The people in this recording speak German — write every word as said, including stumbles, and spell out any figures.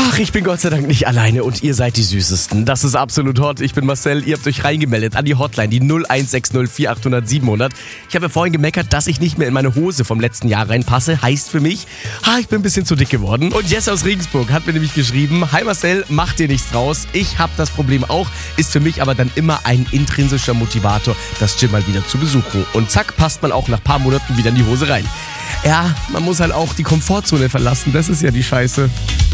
Ach, ich bin Gott sei Dank nicht alleine und ihr seid die Süßesten. Das ist absolut hot. Ich bin Marcel, ihr habt euch reingemeldet an die Hotline, die null eins sechs null vier acht null null sieben null null. Ich habe ja vorhin gemeckert, dass ich nicht mehr in meine Hose vom letzten Jahr reinpasse. Heißt für mich, ah, ich bin ein bisschen zu dick geworden. Und Jess aus Regensburg hat mir nämlich geschrieben, hi Marcel, mach dir nichts draus. Ich habe das Problem auch, ist für mich aber dann immer ein intrinsischer Motivator, das Gym mal wieder zu besuchen. Und zack, passt man auch nach ein paar Monaten wieder in die Hose rein. Ja, man muss halt auch die Komfortzone verlassen, das ist ja die Scheiße.